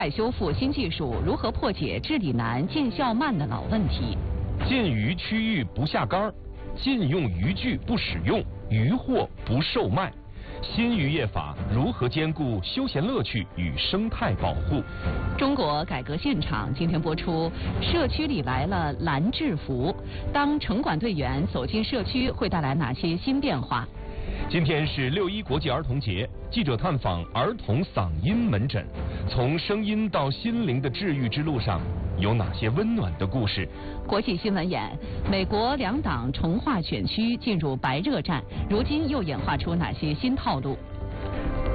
修复新技术如何破解治理难、见效慢的老问题？ 禁渔区域不下竿，禁用渔具不使用，渔获不售卖。新渔业法如何兼顾休闲乐趣与生态保护？ 中国改革现场今天播出，社区里来了蓝制服，当城管队员走进社区会带来哪些新变化？ 今天是6·1国际儿童节，记者探访儿童嗓音门诊，从声音到心灵的治愈之路上，有哪些温暖的故事？ 国际新闻眼：美国2党重划选区进入白热战，如今又演化出哪些新套路？